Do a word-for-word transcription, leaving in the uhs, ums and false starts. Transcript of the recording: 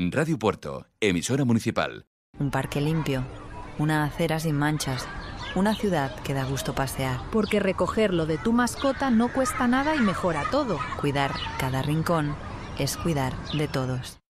Radio Puerto, emisora municipal. Un parque limpio, una acera sin manchas, una ciudad que da gusto pasear. Porque recoger lo de tu mascota no cuesta nada y mejora todo. Cuidar cada rincón es cuidar de todos.